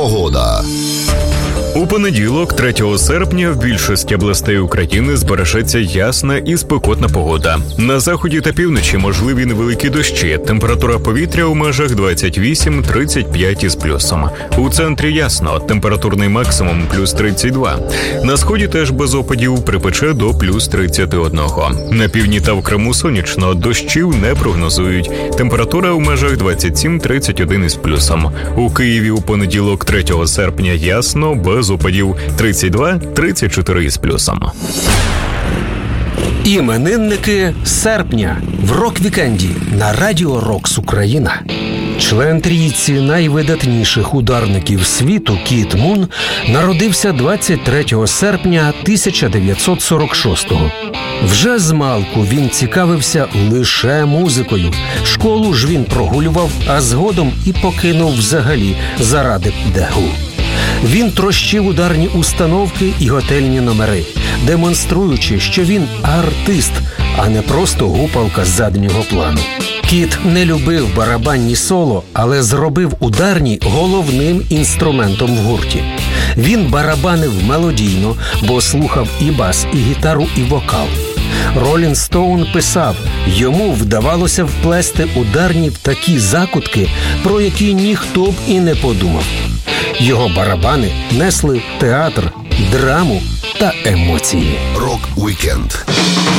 Погода. У понеділок, 3 серпня, в більшості областей України збережеться ясна і спекотна погода. На заході та півночі можливі невеликі дощі. Температура повітря у межах 28-35 із плюсом. У центрі ясно, температурний максимум плюс 32. На сході теж без опадів, припече до плюс 31. На півдні та в Криму сонячно, дощів не прогнозують. Температура у межах 27-31 із плюсом. У Києві у понеділок, 3 серпня, ясно, без опадів 32-34 із плюсом. Іменинники серпня в рок-вікенді на Радіо Рокс Україна. Член трійці найвидатніших ударників світу Кіт Мун народився 23 серпня 1946-го. Вже змалку він цікавився лише музикою. Школу ж він прогулював, а згодом і покинув взагалі заради дегу. Він трощив ударні установки і готельні номери, демонструючи, що він артист, а не просто гупалка з заднього плану. Кіт не любив барабанні соло, але зробив ударні головним інструментом в гурті. Він барабанив мелодійно, бо слухав і бас, і гітару, і вокал. Ролінг Стоун писав, йому вдавалося вплести ударні в такі закутки, про які ніхто б і не подумав. Його барабани несли театр, драму та емоції. Рок-вікенд.